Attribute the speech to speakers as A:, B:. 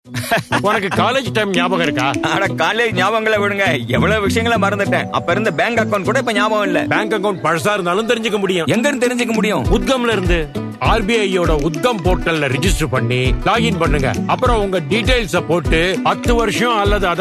A: உனக்கு college time ஞாபகம் இருக்கா?
B: ஆனா காலேஜ் ஞாபகங்களை விடுங்க, எவ்வளவு விஷயங்களை மறந்துட்டேன். அப்ப இருந்த பேங்க் அக்கவுண்ட் கூட இப்ப ஞாபகம் இல்ல.
A: பேங்க் அக்கவுண்ட் பழசா இருந்தாலும் தெரிஞ்சுக்க முடியும்.
B: எங்க இருந்து தெரிஞ்சுக்க முடியும்?
A: உத்கம்ல இருந்து. RBIயோட உத்கம் போர்ட்டல்ல ரிஜிஸ்டர் பண்ணி லாகின் பண்ணுங்க. அப்புறம் உங்க டீடைல்ஸ போட்டு 10 வருஷம் அல்லது